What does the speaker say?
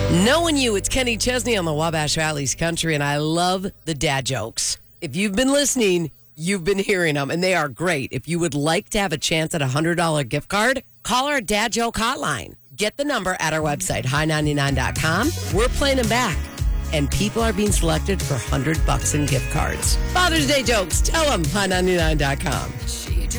Knowing you, it's Kenny Chesney on the Wabash Valley's Country, and I love the dad jokes. If you've been listening, you've been hearing them, and they are great. If you would like to have a chance at a $100 gift card, call our dad joke hotline. Get the number at our website, high99.com. We're playing them back, and people are being selected for $100 in gift cards. Father's Day jokes, tell them, high99.com.